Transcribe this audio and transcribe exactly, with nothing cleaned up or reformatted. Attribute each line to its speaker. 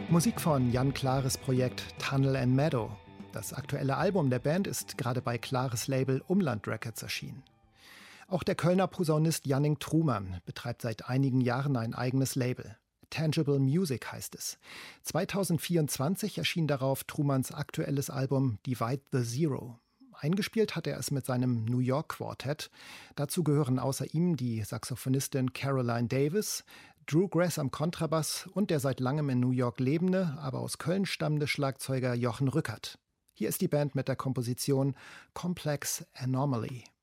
Speaker 1: Musik von Jan Klares Projekt Tunnel and Meadow. Das aktuelle Album der Band ist gerade bei Klares Label Umland Records erschienen. Auch der Kölner Posaunist Janning Truman betreibt seit einigen Jahren ein eigenes Label. Tangible Music heißt es. zweitausendvierundzwanzig erschien darauf Trumans aktuelles Album Divide the Zero. Eingespielt hat er es mit seinem New York Quartett. Dazu gehören außer ihm die Saxophonistin Caroline Davis, Drew Grass am Kontrabass und der seit langem in New York lebende, aber aus Köln stammende Schlagzeuger Jochen Rückert. Hier ist die Band mit der Komposition Complex Anomaly.